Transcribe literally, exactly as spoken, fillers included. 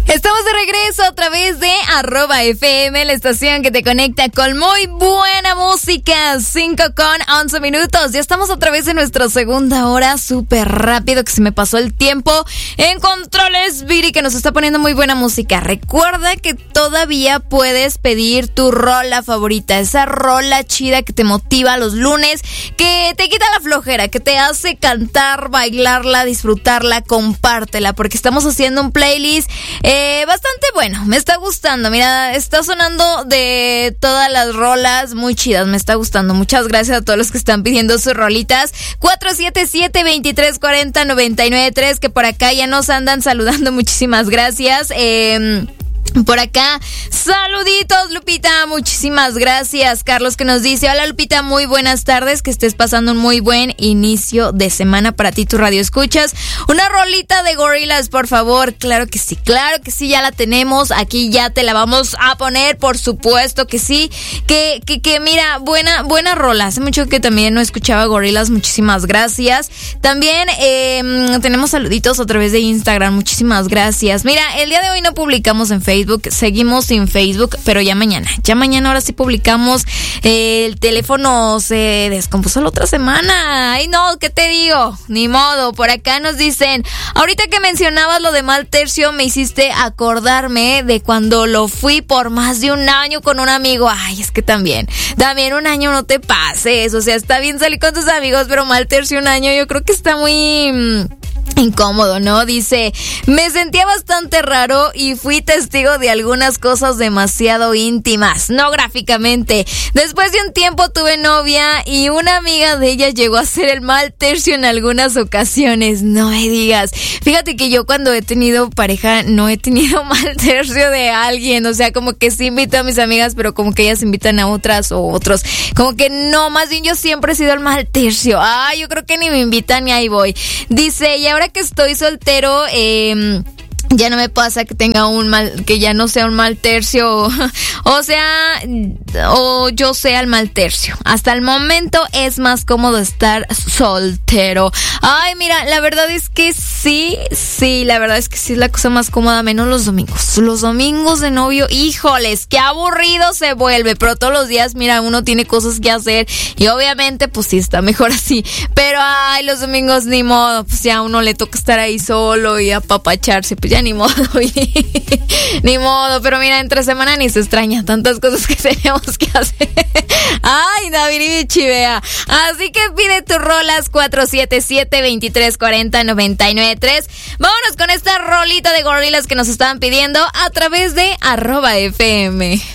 Estamos de regreso a través de arroba F M, la estación que te conecta con muy buena música. cinco con once minutos. Ya estamos a través de nuestra segunda hora. Súper rápido que se me pasó el tiempo. En controles, Viri, que nos está poniendo muy buena música. Recuerda que todavía puedes pedir tu rola favorita. Esa rola chida que te motiva los lunes, que te quita la flojera, que te hace cantar, bailarla, disfrutarla, compártela. Porque estamos haciendo un playlist Eh, bastante bueno, me está gustando. Mira, está sonando de todas las rolas muy chidas, me está gustando. Muchas gracias a todos los que están pidiendo sus rolitas. cuatro siete siete, veintitrés cuarenta, noventa y nueve tres, que por acá ya nos andan saludando. Muchísimas gracias. Eh... Por acá, saluditos, Lupita, muchísimas gracias. Carlos, que nos dice: hola, Lupita, muy buenas tardes, que estés pasando un muy buen inicio de semana para ti, tu radio escuchas. Una rolita de Gorillaz, por favor. Claro que sí, claro que sí, ya la tenemos, aquí ya te la vamos a poner, por supuesto que sí. Que, que, que mira, buena, buena rola. Hace mucho que también no escuchaba Gorillaz, muchísimas gracias. También eh, tenemos saluditos a través de Instagram, muchísimas gracias. Mira, el día de hoy no publicamos en Facebook, seguimos sin Facebook, pero ya mañana, ya mañana ahora sí publicamos. Eh, el teléfono se descompuso la otra semana. Ay no, ¿qué te digo? Ni modo. Por acá nos dicen: ahorita que mencionabas lo de mal tercio, me hiciste acordarme de cuando lo fui por más de un año con un amigo. Ay, es que también, también un año no te pases. O sea, está bien salir con tus amigos, pero mal tercio un año, yo creo que está muy mmm, incómodo, ¿no? Dice: me sentía bastante raro y fui testigo de algunas cosas demasiado íntimas, no gráficamente. Después de un tiempo tuve novia y una amiga de ella llegó a hacer el mal tercio en algunas ocasiones. No me digas. Fíjate que yo cuando he tenido pareja no he tenido mal tercio de alguien. O sea, como que sí invito a mis amigas, pero como que ellas invitan a otras o otros. Como que no, más bien yo siempre he sido el mal tercio. Ay, yo creo que ni me invitan ni ahí voy. Dice: y ahora que estoy soltero, eh... ya no me pasa que tenga un mal, que ya no sea un mal tercio, o sea, o yo sea el mal tercio. Hasta el momento es más cómodo estar soltero. Ay, mira, la verdad es que sí, sí, la verdad es que sí es la cosa más cómoda, menos los domingos. Los domingos de novio, híjoles, qué aburrido se vuelve, pero todos los días, mira, uno tiene cosas que hacer y obviamente, pues sí, está mejor así. Pero, ay, los domingos ni modo, pues ya a uno le toca estar ahí solo y apapacharse, pues ya ni modo, ni modo, pero mira, entre semana ni se extraña tantas cosas que tenemos que hacer. Ay, David y chivea. Así que pide tus rolas cuatro siete siete, veintitrés cuarenta, noventa y nueve tres. Vámonos con esta rolita de Gorillaz que nos estaban pidiendo a través de arroba F M.